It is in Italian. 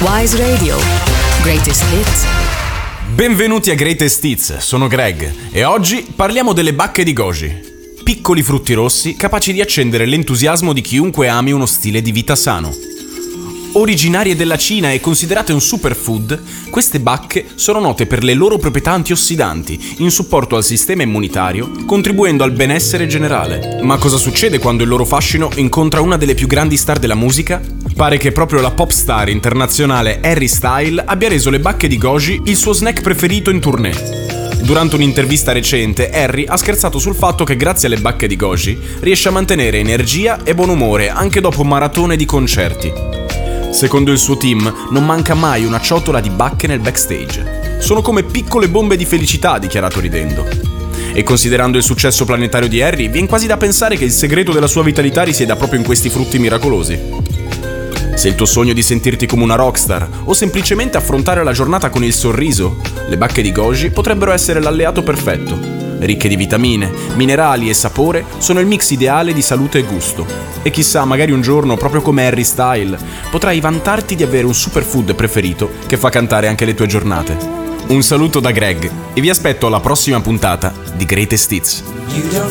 Wise Radio. Greatest Hits. Benvenuti a Greatest Hits, sono Greg e oggi parliamo delle bacche di goji. Piccoli frutti rossi capaci di accendere l'entusiasmo di chiunque ami uno stile di vita sano. Originarie della Cina e considerate un superfood, queste bacche sono note per le loro proprietà antiossidanti, in supporto al sistema immunitario, contribuendo al benessere generale. Ma cosa succede quando il loro fascino incontra una delle più grandi star della musica? Pare che proprio la pop star internazionale Harry Styles abbia reso le bacche di goji il suo snack preferito in tournée. Durante un'intervista recente, Harry ha scherzato sul fatto che grazie alle bacche di goji riesce a mantenere energia e buon umore anche dopo maratone di concerti. Secondo il suo team, non manca mai una ciotola di bacche nel backstage. Sono come piccole bombe di felicità, ha dichiarato ridendo. E considerando il successo planetario di Harry, viene quasi da pensare che il segreto della sua vitalità risieda proprio in questi frutti miracolosi. Se il tuo sogno è di sentirti come una rockstar o semplicemente affrontare la giornata con il sorriso, le bacche di goji potrebbero essere l'alleato perfetto. Ricche di vitamine, minerali e sapore, sono il mix ideale di salute e gusto. E chissà, magari un giorno, proprio come Harry Styles, potrai vantarti di avere un superfood preferito che fa cantare anche le tue giornate. Un saluto da Greg e vi aspetto alla prossima puntata di Greatest Hits. You don't